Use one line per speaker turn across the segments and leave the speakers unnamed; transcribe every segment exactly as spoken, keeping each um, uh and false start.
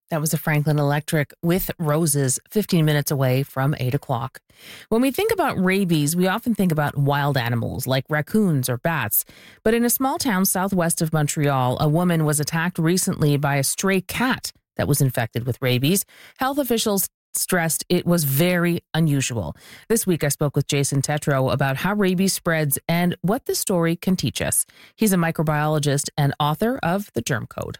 That was a Franklin Electric with Roses, fifteen minutes away from eight o'clock. When we think about rabies, we often think about wild animals like raccoons or bats. But in a small town southwest of Montreal, a woman was attacked recently by a stray cat that was infected with rabies. Health officials stressed it was very unusual. This week, I spoke with Jason Tetreault about how rabies spreads and what the story can teach us. He's a microbiologist and author of The Germ Code.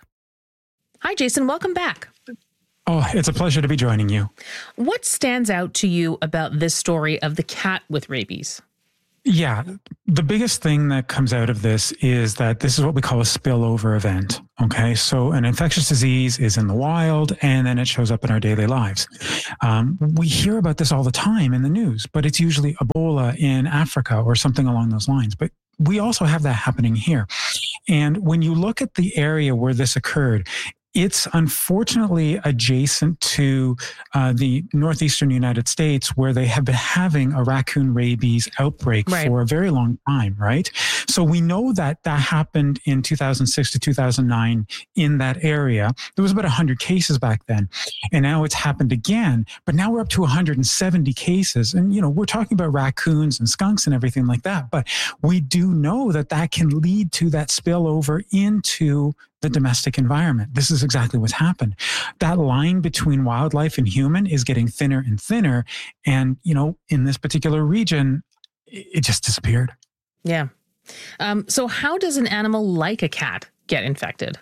Hi, Jason. Welcome back.
Oh, it's a pleasure to be joining you.
What stands out to you about this story of the cat with rabies?
Yeah, the biggest thing that comes out of this is that this is what we call a spillover event. Okay, so an infectious disease is in the wild and then it shows up in our daily lives. Um, we hear about this all the time in the news, but it's usually Ebola in Africa or something along those lines. But we also have that happening here. And when you look at the area where this occurred, it's unfortunately adjacent to uh, the northeastern United States, where they have been having a raccoon rabies outbreak right. for a very long time, right? So we know that that happened in two thousand six to two thousand nine in that area. There was about one hundred cases back then, and now it's happened again. But now we're up to one hundred seventy cases. And, you know, we're talking about raccoons and skunks and everything like that. But we do know that that can lead to that spillover into the domestic environment. This is exactly what's happened. That line between wildlife and human is getting thinner and thinner. And, you know, in this particular region, it just disappeared.
Yeah. Um, so how does an animal like a cat get infected?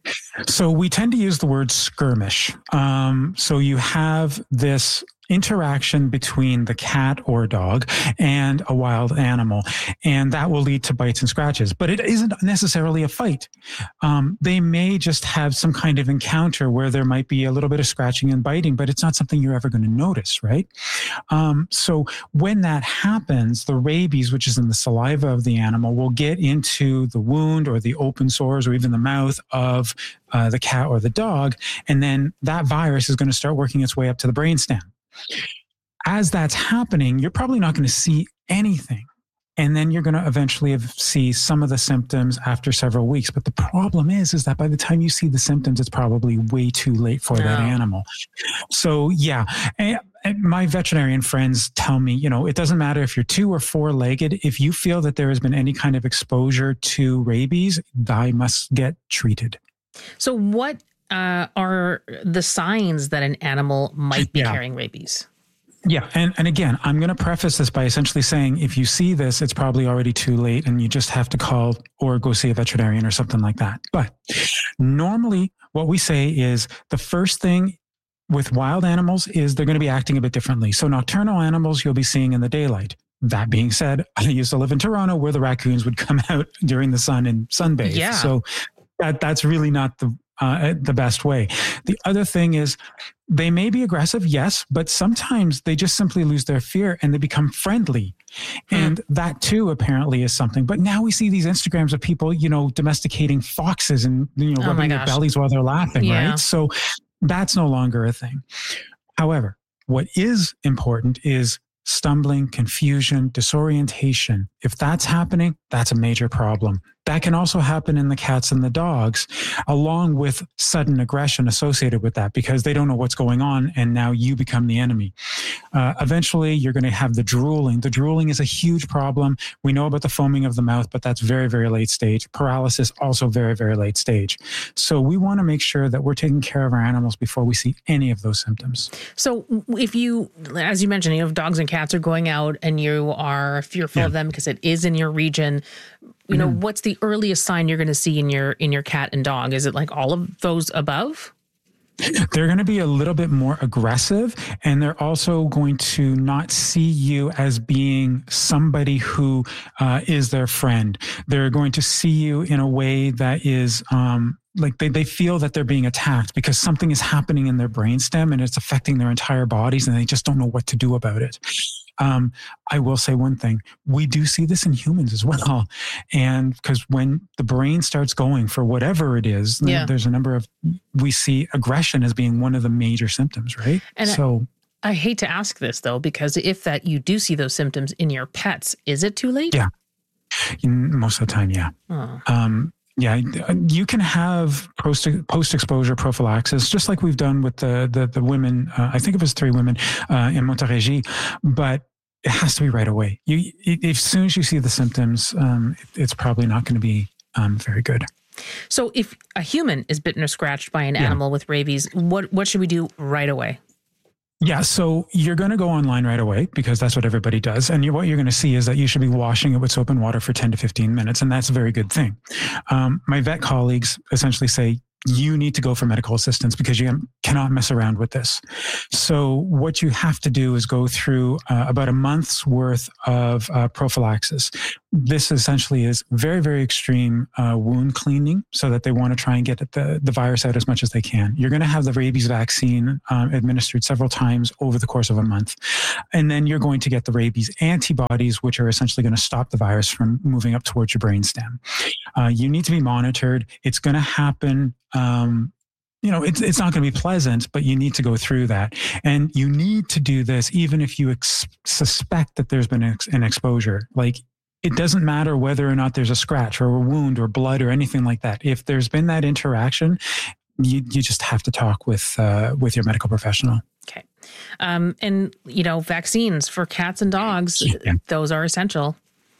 So we tend to use the word skirmish. Um, so you have this interaction between the cat or dog and a wild animal, and that will lead to bites and scratches. But it isn't necessarily a fight. Um, they may just have some kind of encounter where there might be a little bit of scratching and biting, but it's not something you're ever going to notice, right? Um, so when that happens, the rabies, which is in the saliva of the animal, will get into the wound or the open sores or even the mouth of uh, the cat or the dog, and then that virus is going to start working its way up to the brainstem. As that's happening, you're probably not going to see anything. And then you're going to eventually see some of the symptoms after several weeks. But the problem is, is that by the time you see the symptoms, it's probably way too late for no. that animal. So yeah, and my veterinarian friends tell me, you know, it doesn't matter if you're two or four-legged. If you feel that there has been any kind of exposure to rabies, I must get treated.
So what Uh, are the signs that an animal might be
yeah.
carrying rabies?
Yeah. And, and again, I'm going to preface this by essentially saying, if you see this, it's probably already too late and you just have to call or go see a veterinarian or something like that. But normally what we say is the first thing with wild animals is they're going to be acting a bit differently. So nocturnal animals you'll be seeing in the daylight. That being said, I used to live in Toronto where the raccoons would come out during the sun and sunbathe.
Yeah.
So that that's really not the Uh, the best way. The other thing is they may be aggressive, yes, but sometimes they just simply lose their fear and they become friendly. Hmm. And that too apparently is something. But now we see these Instagrams of people, you know, domesticating foxes and, you know,
oh
rubbing their bellies while they're laughing, yeah. right? So that's no longer a thing. However, what is important is stumbling, confusion, disorientation. If that's happening, that's a major problem. That can also happen in the cats and the dogs, along with sudden aggression associated with that, because they don't know what's going on, and now you become the enemy. Uh, eventually, you're going to have the drooling. The drooling is a huge problem. We know about the foaming of the mouth, but that's very, very late stage. Paralysis, also very, very late stage. So we want to make sure that we're taking care of our animals before we see any of those symptoms.
So if you, as you mentioned, you know, if dogs and cats are going out and you are fearful yeah. of them because it is in your region, you know, mm. what's the earliest sign you're going to see in your in your cat and dog? Is it like all of those above?
They're going to be a little bit more aggressive, and they're also going to not see you as being somebody who uh, is their friend. They're going to see you in a way that is um, like they, they feel that they're being attacked because something is happening in their brainstem and it's affecting their entire bodies, and they just don't know what to do about it. Um, I will say one thing. We do see this in humans as well. And because when the brain starts going for whatever it is, yeah. there's a number of, we see aggression as being one of the major symptoms, right?
And so I, I hate to ask this though, because if that you do see those symptoms in your pets, is it too late?
Yeah. Most of the time, yeah. Oh. Um, Yeah, you can have post post exposure prophylaxis, just like we've done with the the, the women. Uh, I think it was three women uh, in Montérégie, but it has to be right away. You, it, as soon as you see the symptoms, um, it, it's probably not going to be um, very good.
So, if a human is bitten or scratched by an animal yeah. with rabies, what what should we do right away?
Yeah, so you're going to go online right away because that's what everybody does. And you, what you're going to see is that you should be washing it with soap and water for ten to fifteen minutes. And that's a very good thing. Um, my vet colleagues essentially say, you need to go for medical assistance because you cannot mess around with this. So what you have to do is go through uh, about a month's worth of uh, prophylaxis. This essentially is very, very extreme uh, wound cleaning so that they want to try and get the, the virus out as much as they can. You're going to have the rabies vaccine um, administered several times over the course of a month. And then you're going to get the rabies antibodies, which are essentially going to stop the virus from moving up towards your brainstem. Uh, you need to be monitored. It's going to happen. Um, you know, it's it's not going to be pleasant, but you need to go through that. And you need to do this even if you ex- suspect that there's been ex- an exposure. Like, it doesn't matter whether or not there's a scratch or a wound or blood or anything like that. If there's been that interaction, you you just have to talk with uh, with your medical professional.
Okay. Um, and, you know, vaccines for cats and dogs, yeah. those are essential.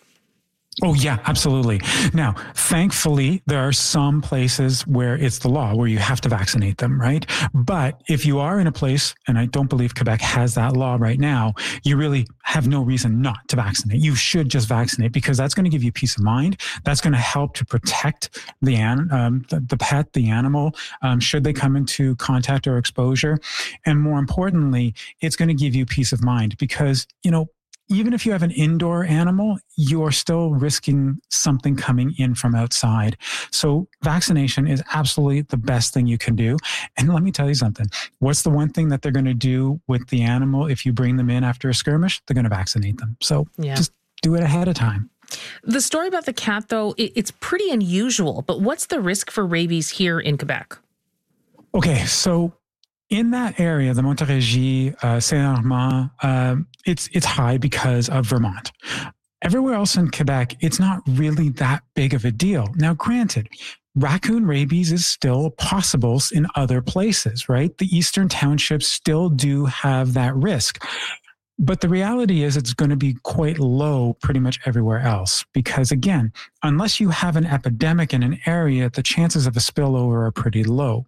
Oh, yeah, absolutely. Now, thankfully, there are some places where it's the law where you have to vaccinate them, right? But if you are in a place, and I don't believe Quebec has that law right now, you really have no reason not to vaccinate. You should just vaccinate because that's going to give you peace of mind. That's going to help to protect the um, the, the pet, the animal, um, should they come into contact or exposure. And more importantly, it's going to give you peace of mind because, you know, even if you have an indoor animal, you are still risking something coming in from outside. So vaccination is absolutely the best thing you can do. And let me tell you something. What's the one thing that they're going to do with the animal if you bring them in after a skirmish? They're going to vaccinate them. So yeah. just do it ahead of time.
The story about the cat, though, it's pretty unusual. But what's the risk for rabies here in Quebec?
Okay, so in that area, the Montérégie, uh, Saint-Armand, um, it's it's high because of Vermont. Everywhere else in Quebec, it's not really that big of a deal. Now, granted, raccoon rabies is still possible in other places, right? The eastern townships still do have that risk. But the reality is it's going to be quite low pretty much everywhere else. Because again, unless you have an epidemic in an area, the chances of a spillover are pretty low.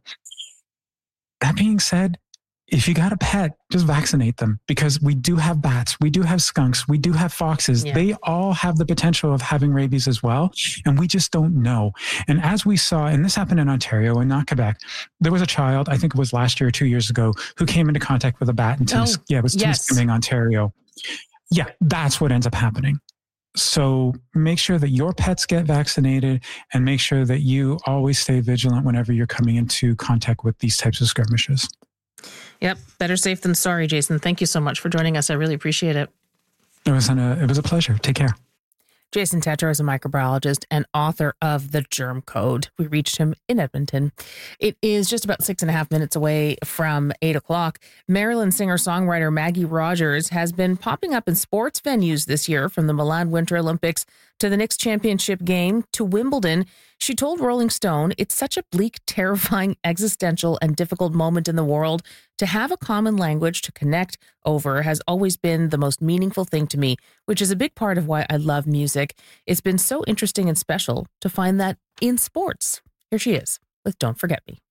That being said, if you got a pet, just vaccinate them because we do have bats, we do have skunks, we do have foxes. Yeah. They all have the potential of having rabies as well. And we just don't know. And as we saw, and this happened in Ontario and not Quebec, there was a child, I think it was last year or two years ago, who came into contact with a bat in Timis- oh, yeah, it was
yes.
Timiskaming, Ontario. Yeah, that's what ends up happening. So make sure that your pets get vaccinated and make sure that you always stay vigilant whenever you're coming into contact with these types of skirmishes.
Yep. Better safe than sorry, Jason. Thank you so much for joining us. I really appreciate it.
It was, an, uh, it was a pleasure. Take care.
Jason Tetro is a microbiologist and author of The Germ Code. We reached him in Edmonton. It is just about six and a half minutes away from eight o'clock. Maryland singer-songwriter Maggie Rogers has been popping up in sports venues this year, from the Milan Winter Olympics to the Knicks championship game to Wimbledon. She told Rolling Stone, "It's such a bleak, terrifying, existential, and difficult moment in the world. To have a common language to connect over has always been the most meaningful thing to me, which is a big part of why I love music. It's been so interesting and special to find that in sports." Here she is with Don't Forget Me.